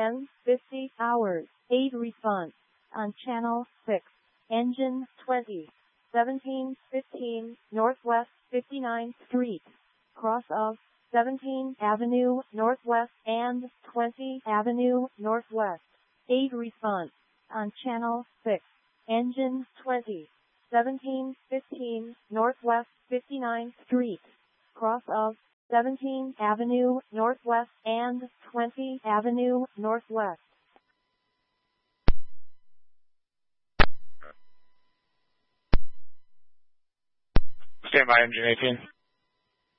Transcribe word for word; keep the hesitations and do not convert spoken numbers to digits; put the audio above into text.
ten fifty hours, eight response. On channel six, engine twenty, seventeen fifteen Northwest fifty-ninth Street, cross of seventeenth Avenue Northwest and twentieth Avenue Northwest. eight response. On channel six, engine twenty, seventeen fifteen Northwest fifty-ninth Street, cross of seventeenth Avenue Northwest and twentieth Avenue Northwest. Stand by, engine eighteen.